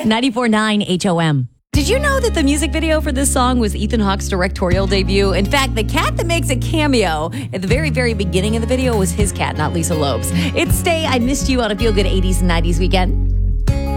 94.9 HOM. Did you know that the music video for this song was Ethan Hawke's directorial debut? In fact, the cat that makes a cameo at the very, very beginning of the video was his cat, not Lisa Loeb's. It's Stay, I Missed You on a Feel Good 80s and 90s weekend.